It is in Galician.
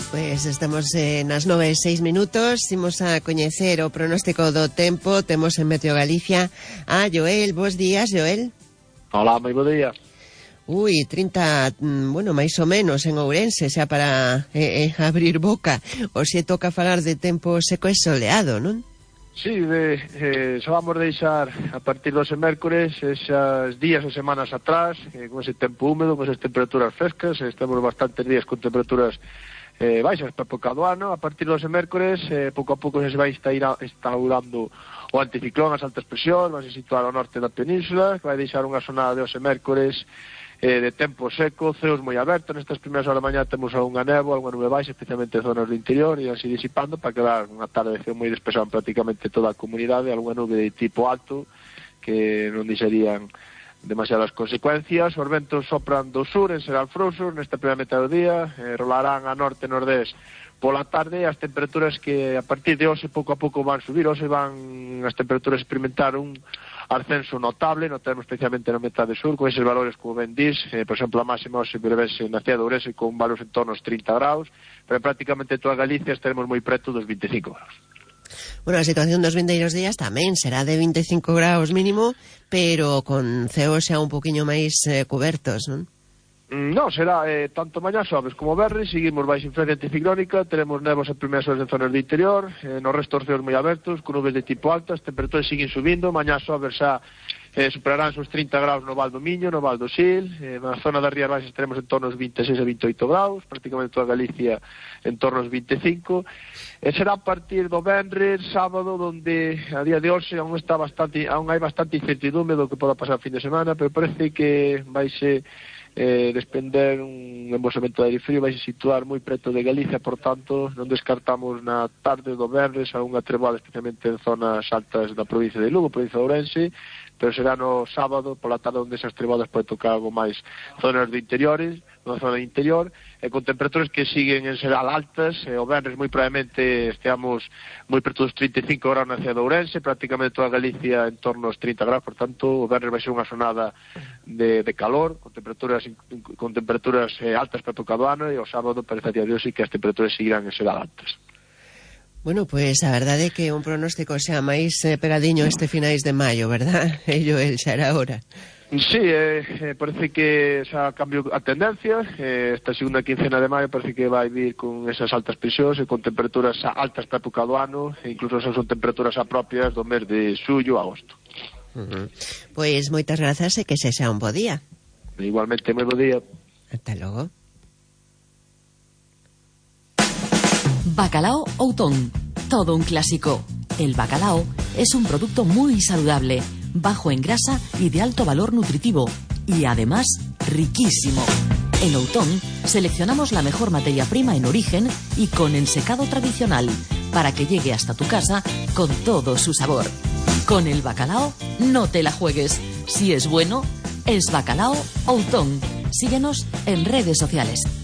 Pois estamos nas 9:06. Imos a coñecer o pronóstico do tempo. Temos en Meteo Galicia a Joel. Bos días, Joel. Hola, moi bo día. 30, bueno, máis ou menos en Ourense, xa para abrir boca. O se toca falar de tempo seco e soleado, non? Sí, xa vamos deixar a partir do mércores esas días ou semanas atrás, con ese tempo húmedo, con esas temperaturas frescas. Estamos bastantes días con temperaturas baixas para época do ano. A partir do mércores, pouco a pouco se vai instaurando o anticiclón, as altas presións, vai se situar ao norte da península, que vai deixar unha sonada de mércores de tempo seco, ceos moi abertos. Nestas primeiras horas da mañá temos algunha néboa, algunha nube baixa, especialmente en zonas do interior, e así disipando para quedar unha tarde de ceo moi despexado en prácticamente toda a comunidade, algunha nube de tipo alto que non deixarían demasiadas consecuencias. Os ventos sopran do sur en Serán Frouxos nesta primeira metade do día, rolarán a norte e nordés pola tarde. As temperaturas que a partir de hoxe pouco a pouco van subir. Hoxe van as temperaturas experimentar un ascenso notable, notamos especialmente na metade sur, con eses valores como ben dis, por exemplo, a máxima hoxe prevese na cidade de Ourense con valores en torno aos 30 graus, pero prácticamente toda Galicia estaremos moi preto dos 25 graus. Bueno, a situación dos vindeiros días tamén será de 25 graus mínimo, pero con ceos xa un poquinho máis cobertos, non? Non, será tanto mañá xoves como verres, seguimos baixo influencia anticiclónica, teremos nevos en primeiras horas en zonas do interior, no resto os ceos moi abertos, con nubes de tipo alta, as temperaturas siguen subindo, mañá xoves xa superarán os 30 graus no Val do Miño, no Val do Sil, na zona das Rías Baixas teremos en torno aos 26 a 28 graus, prácticamente toda Galicia en torno aos 25, e será a partir do venres, sábado, donde a día de hoxe aún hai bastante incertidumbre do que poda pasar a fin de semana, pero parece que vaise despender un embosamento de aire frío, vai se situar moi preto de Galicia, por tanto non descartamos na tarde do venres algunha treboada, especialmente en zonas altas da provincia de Lugo, provincia de Ourense, pero será no sábado pola tarde onde esas treboadas pode tocar algo máis zonas de interiores, na zona de interior, e con temperaturas que siguen en xeral altas. O venres moi probablemente esteamos moi preto dos 35 graus na cidade de Ourense, prácticamente toda Galicia en torno aos 30 graus, por tanto o venres vai ser unha sonada de calor, con temperaturas altas para tocar do ano, e o sábado parece a día de hoxe que as temperaturas seguirán en xeral altas. Bueno, pues a verdade é que un pronóstico xa máis pegadiño este finais de maio, verdad? Joel, xa era hora. Sí, parece que xa cambiou a tendencia. Esta segunda quincena de maio parece que vai vir con esas altas presións e con temperaturas altas para época do ano, e incluso son temperaturas propias do mes de xullo a agosto. Pois moitas grazas e que sexa un bo día. Igualmente, moi bo día. Hasta logo. Bacalao Outón, todo un clásico. El bacalao es un producto muy saludable, bajo en grasa y de alto valor nutritivo, y además riquísimo. En Outón seleccionamos la mejor materia prima en origen y con ensecado tradicional, para que llegue hasta tu casa con todo su sabor. Con el bacalao no te la juegues. Si es bueno, es Bacalao Outón. Síguenos en redes sociales.